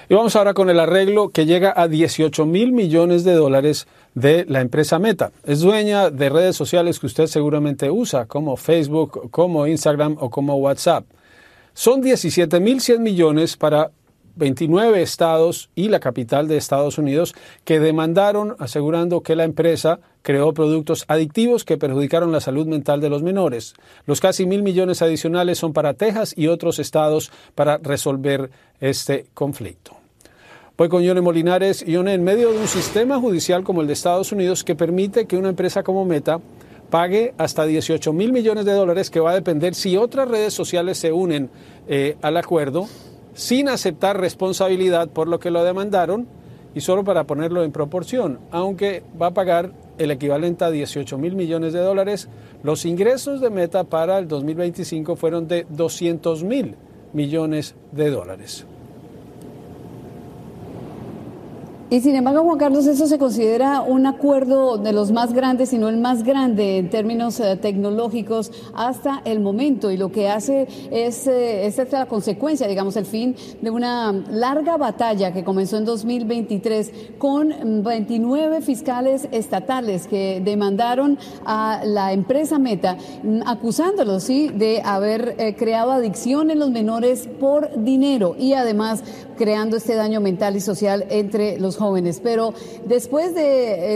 Y vamos ahora con el arreglo que llega a 18.000 millones de dólares de la empresa Meta. Es dueña de redes sociales que usted seguramente usa, como Facebook, como Instagram o como WhatsApp. Son 17.100 millones para 29 estados y la capital de Estados Unidos que demandaron asegurando que la empresa creó productos adictivos que perjudicaron la salud mental de los menores. Los casi 1.000 millones adicionales son para Texas y otros estados para resolver este conflicto. Voy con Yone Molinares. Yone, en medio de un sistema judicial como el de Estados Unidos que permite que una empresa como Meta pague hasta 18.000 millones de dólares, que va a depender si otras redes sociales se unen al acuerdo, sin aceptar responsabilidad por lo que lo demandaron, y solo para ponerlo en proporción, aunque va a pagar el equivalente a 18.000 millones de dólares, los ingresos de Meta para el 2025 fueron de 200.000 millones de dólares. Y sin embargo, Juan Carlos, eso se considera un acuerdo de los más grandes, si no el más grande en términos tecnológicos hasta el momento. Y lo que hace es la consecuencia, digamos, el fin de una larga batalla que comenzó en 2023 con 29 fiscales estatales que demandaron a la empresa Meta, acusándolos, sí, de haber creado adicción en los menores por dinero y además creando este daño mental y social entre los jóvenes. Pero después de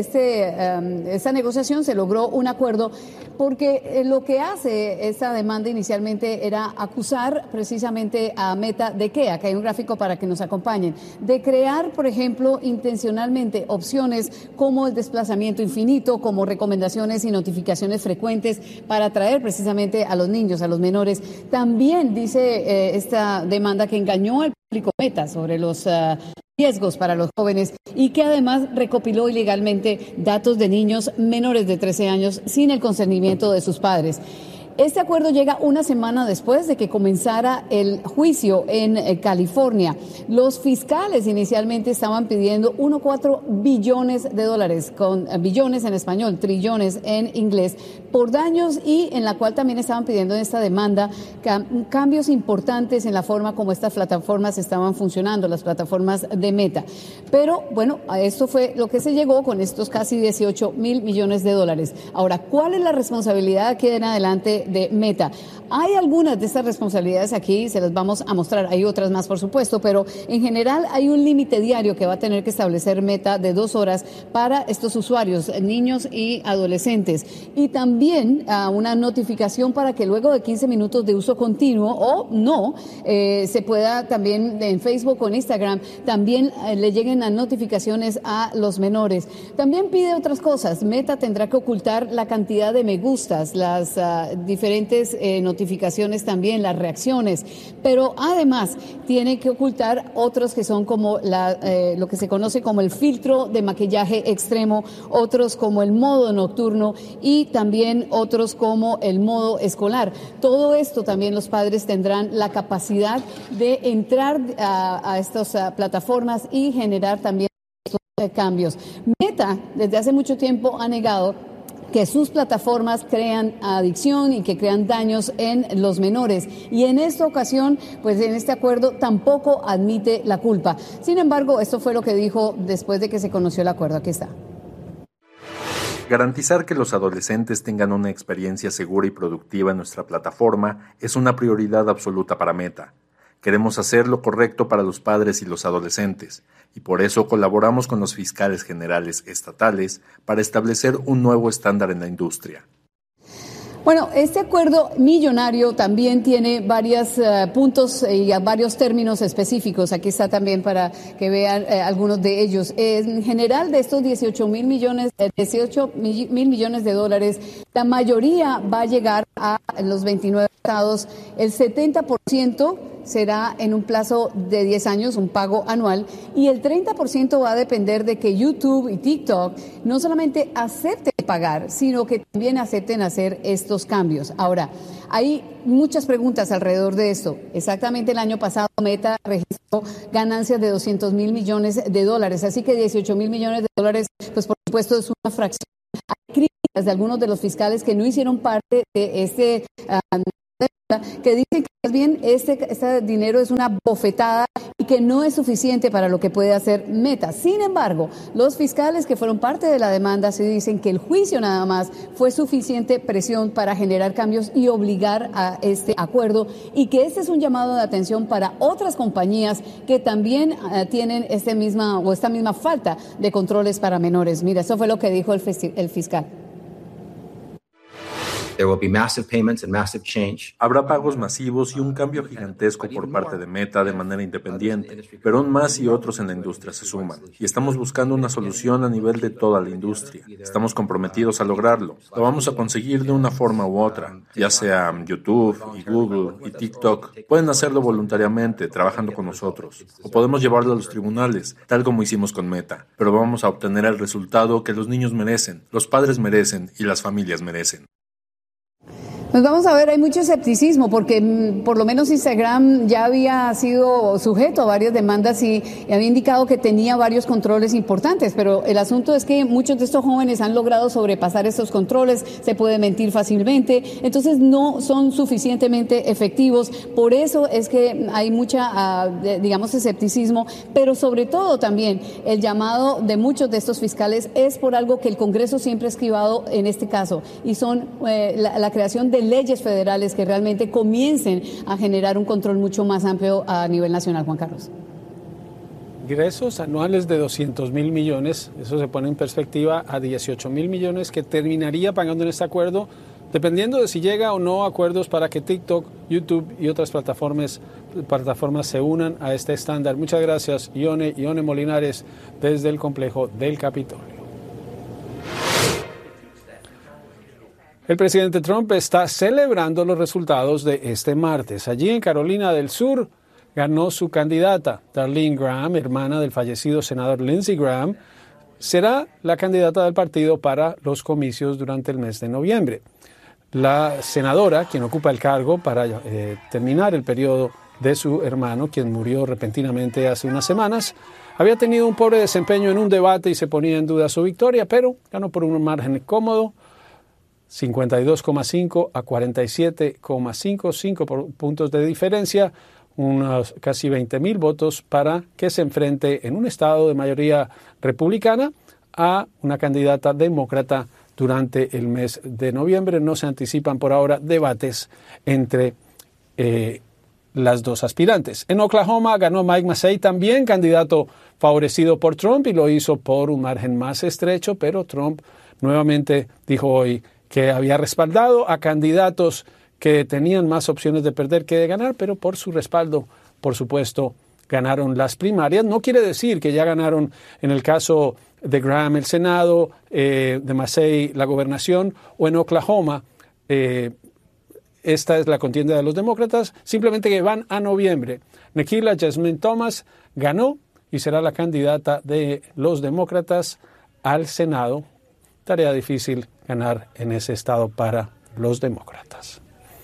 esta negociación se logró un acuerdo, porque lo que hace esta demanda inicialmente era acusar precisamente a Meta de que, acá hay un gráfico para que nos acompañen, de crear, por ejemplo, intencionalmente opciones como el desplazamiento infinito, como recomendaciones y notificaciones frecuentes para atraer precisamente a los niños, a los menores. También dice esta demanda que engañó al público Meta sobre los riesgos para los jóvenes y que además recopiló ilegalmente datos de niños menores de 13 años sin el consentimiento de sus padres. Este acuerdo llega una semana después de que comenzara el juicio en California. Los fiscales inicialmente estaban pidiendo 1,4 billones de dólares, con billones en español, trillones en inglés, por daños, y en la cual también estaban pidiendo en esta demanda cambios importantes en la forma como estas plataformas estaban funcionando, las plataformas de Meta. Pero bueno, a esto fue lo que se llegó con estos casi 18.000 millones de dólares. Ahora, ¿cuál es la responsabilidad aquí en adelante de Meta? Hay algunas de estas responsabilidades aquí, se las vamos a mostrar, hay otras más por supuesto, pero en general hay un límite diario que va a tener que establecer Meta de 2 horas para estos usuarios, niños y adolescentes, y también una notificación para que luego de 15 minutos de uso continuo o no, se pueda también en Facebook o en Instagram, también le lleguen las notificaciones a los menores. También pide otras cosas. Meta tendrá que ocultar la cantidad de me gustas, las diferentes notificaciones también, las reacciones, pero además tiene que ocultar otros que son como lo que se conoce como el filtro de maquillaje extremo, otros como el modo nocturno y también otros como el modo escolar. Todo esto también los padres tendrán la capacidad de entrar a estas plataformas y generar también estos cambios. Meta desde hace mucho tiempo ha negado que sus plataformas crean adicción y que crean daños en los menores. Y en esta ocasión, pues en este acuerdo tampoco admite la culpa. Sin embargo, esto fue lo que dijo después de que se conoció el acuerdo. Aquí está. Garantizar que los adolescentes tengan una experiencia segura y productiva en nuestra plataforma es una prioridad absoluta para Meta. Queremos hacer lo correcto para los padres y los adolescentes, y por eso colaboramos con los fiscales generales estatales para establecer un nuevo estándar en la industria. Bueno, este acuerdo millonario también tiene varios puntos y varios términos específicos. Aquí está también para que vean algunos de ellos. En general, de estos 18.000 millones de dólares, la mayoría va a llegar a los 29 estados. El 70% será en un plazo de 10 años, un pago anual, y el 30% va a depender de que YouTube y TikTok no solamente acepten pagar, sino que también acepten hacer estos cambios. Ahora, hay muchas preguntas alrededor de esto. Exactamente el año pasado Meta registró ganancias de 200.000 millones de dólares, así que 18.000 millones de dólares, pues por supuesto es una fracción. Hay críticas de algunos de los fiscales que no hicieron parte de este que dicen que más bien este dinero es una bofetada y que no es suficiente para lo que puede hacer Meta. Sin embargo, los fiscales que fueron parte de la demanda sí dicen que el juicio nada más fue suficiente presión para generar cambios y obligar a este acuerdo, y que este es un llamado de atención para otras compañías que también tienen esta misma falta de controles para menores. Mira, eso fue lo que dijo el fiscal. Habrá pagos masivos y un cambio gigantesco por parte de Meta de manera independiente, pero aún más y otros en la industria se suman. Y estamos buscando una solución a nivel de toda la industria. Estamos comprometidos a lograrlo. Lo vamos a conseguir de una forma u otra, ya sea YouTube y Google y TikTok. Pueden hacerlo voluntariamente, trabajando con nosotros. O podemos llevarlo a los tribunales, tal como hicimos con Meta. Pero vamos a obtener el resultado que los niños merecen, los padres merecen y las familias merecen. Nos vamos a ver, hay mucho escepticismo porque por lo menos Instagram ya había sido sujeto a varias demandas y había indicado que tenía varios controles importantes, pero el asunto es que muchos de estos jóvenes han logrado sobrepasar estos controles, se puede mentir fácilmente, entonces no son suficientemente efectivos. Por eso es que hay mucha, escepticismo, pero sobre todo también el llamado de muchos de estos fiscales es por algo que el Congreso siempre ha esquivado en este caso, y son la creación de leyes federales que realmente comiencen a generar un control mucho más amplio a nivel nacional. Juan Carlos. Ingresos anuales de 200.000 millones, eso se pone en perspectiva a 18.000 millones que terminaría pagando en este acuerdo, dependiendo de si llega o no a acuerdos para que TikTok, YouTube y otras plataformas se unan a este estándar. Muchas gracias, Ione Molinares, desde el complejo del Capitolio. El presidente Trump está celebrando los resultados de este martes. Allí en Carolina del Sur ganó su candidata, Darlene Graham, hermana del fallecido senador Lindsey Graham, será la candidata del partido para los comicios durante el mes de noviembre. La senadora, quien ocupa el cargo para terminar el periodo de su hermano, quien murió repentinamente hace unas semanas, había tenido un pobre desempeño en un debate y se ponía en duda su victoria, pero ganó por un margen cómodo, 52,5 a 47,5, 5 puntos de diferencia, unos casi 20,000 votos para que se enfrente en un estado de mayoría republicana a una candidata demócrata durante el mes de noviembre. No se anticipan por ahora debates entre las dos aspirantes. En Oklahoma ganó Mike Massey, también candidato favorecido por Trump, y lo hizo por un margen más estrecho, pero Trump nuevamente dijo hoy que había respaldado a candidatos que tenían más opciones de perder que de ganar, pero por su respaldo, por supuesto, ganaron las primarias. No quiere decir que ya ganaron, en el caso de Graham, el Senado, de Massey, la gobernación, o en Oklahoma, esta es la contienda de los demócratas, simplemente que van a noviembre. Nikila Jasmine Thomas ganó y será la candidata de los demócratas al Senado. Tarea difícil ganar en ese estado para los demócratas.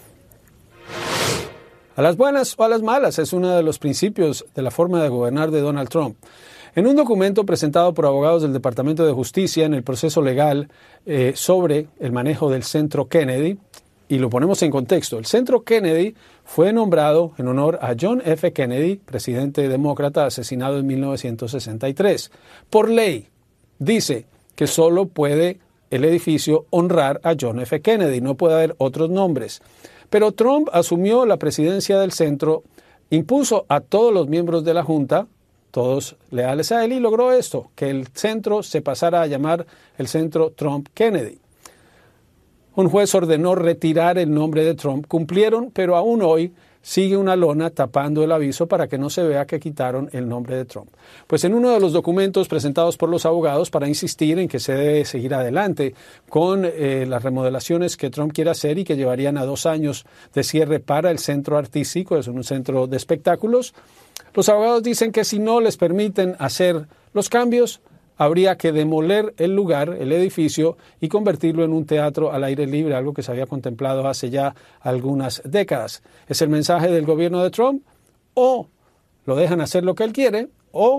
A las buenas o a las malas es uno de los principios de la forma de gobernar de Donald Trump. En un documento presentado por abogados del Departamento de Justicia en el proceso legal sobre el manejo del Centro Kennedy, y lo ponemos en contexto, el Centro Kennedy fue nombrado en honor a John F. Kennedy, presidente demócrata asesinado en 1963. Por ley, dice que solo puede el edificio honrar a John F. Kennedy, no puede haber otros nombres. Pero Trump asumió la presidencia del centro, impuso a todos los miembros de la Junta, todos leales a él, y logró esto, que el centro se pasara a llamar el Centro Trump Kennedy. Un juez ordenó retirar el nombre de Trump, cumplieron, pero aún hoy sigue una lona tapando el aviso para que no se vea que quitaron el nombre de Trump. Pues en uno de los documentos presentados por los abogados para insistir en que se debe seguir adelante con las remodelaciones que Trump quiere hacer y que llevarían a 2 años de cierre para el centro artístico, es un centro de espectáculos, los abogados dicen que si no les permiten hacer los cambios, habría que demoler el lugar, el edificio, y convertirlo en un teatro al aire libre, algo que se había contemplado hace ya algunas décadas. Es el mensaje del gobierno de Trump: o lo dejan hacer lo que él quiere, o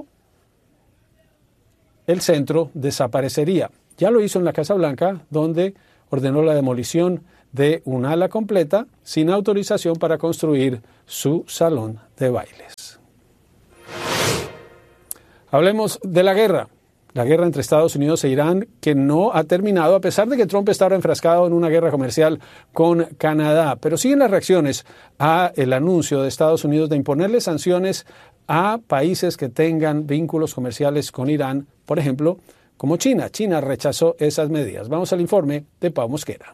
el centro desaparecería. Ya lo hizo en la Casa Blanca, donde ordenó la demolición de un ala completa sin autorización para construir su salón de bailes. Hablemos de la guerra entre Estados Unidos e Irán, que no ha terminado, a pesar de que Trump está ahora enfrascado en una guerra comercial con Canadá. Pero siguen las reacciones a el anuncio de Estados Unidos de imponerle sanciones a países que tengan vínculos comerciales con Irán, por ejemplo, como China. China rechazó esas medidas. Vamos al informe de Pau Mosquera.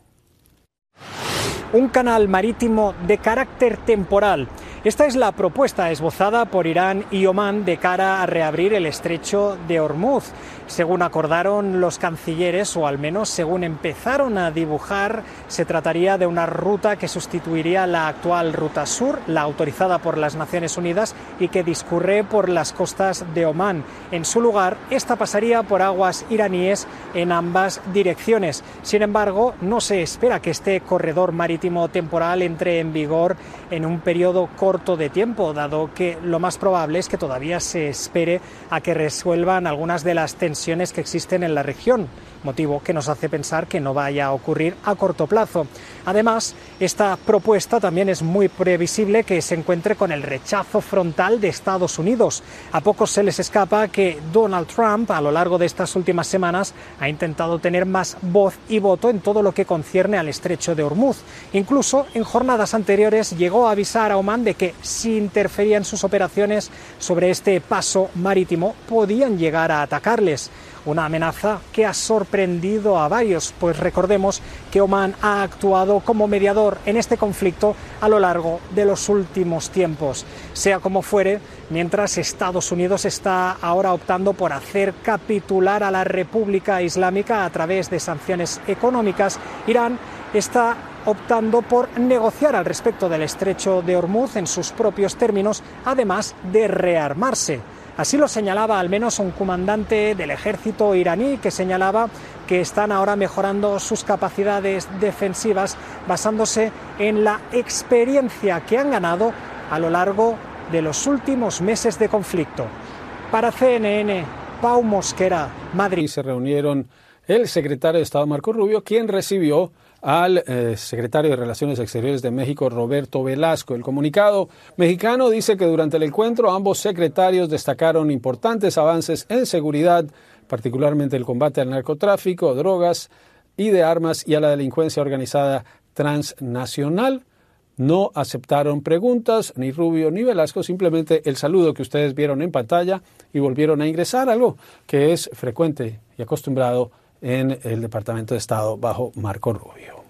Un canal marítimo de carácter temporal. Esta es la propuesta esbozada por Irán y Omán de cara a reabrir el estrecho de Hormuz. Según acordaron los cancilleres, o al menos según empezaron a dibujar, se trataría de una ruta que sustituiría la actual Ruta Sur, la autorizada por las Naciones Unidas y que discurre por las costas de Omán. En su lugar, esta pasaría por aguas iraníes en ambas direcciones. Sin embargo, no se espera que este corredor marítimo temporal entre en vigor en un periodo corto de tiempo, dado que lo más probable es que todavía se espere a que resuelvan algunas de las tensiones que existen en la región, motivo que nos hace pensar que no vaya a ocurrir a corto plazo. Además, esta propuesta también es muy previsible que se encuentre con el rechazo frontal de Estados Unidos. A pocos se les escapa que Donald Trump, a lo largo de estas últimas semanas, ha intentado tener más voz y voto en todo lo que concierne al estrecho de Hormuz. Incluso en jornadas anteriores llegó a avisar a Omán de que si interfería en sus operaciones sobre este paso marítimo, podían llegar a atacarles. Una amenaza que ha sorprendido a varios, pues recordemos que Omán ha actuado como mediador en este conflicto a lo largo de los últimos tiempos. Sea como fuere, mientras Estados Unidos está ahora optando por hacer capitular a la República Islámica a través de sanciones económicas, Irán está optando por negociar al respecto del estrecho de Hormuz en sus propios términos, además de rearmarse. Así lo señalaba al menos un comandante del ejército iraní, que señalaba que están ahora mejorando sus capacidades defensivas basándose en la experiencia que han ganado a lo largo de los últimos meses de conflicto. Para CNN, Pau Mosquera, Madrid. Y se reunieron el secretario de Estado Marco Rubio, quien recibió al secretario de Relaciones Exteriores de México, Roberto Velasco. El comunicado mexicano dice que durante el encuentro ambos secretarios destacaron importantes avances en seguridad, particularmente el combate al narcotráfico, drogas y de armas y a la delincuencia organizada transnacional. No aceptaron preguntas, ni Rubio ni Velasco, simplemente el saludo que ustedes vieron en pantalla y volvieron a ingresar, algo que es frecuente y acostumbrado en el Departamento de Estado bajo Marco Rubio.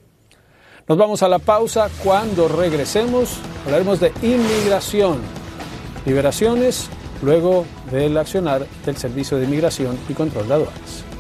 Nos vamos a la pausa. Cuando regresemos hablaremos de inmigración, liberaciones luego del accionar del Servicio de Inmigración y Control de Aduanas.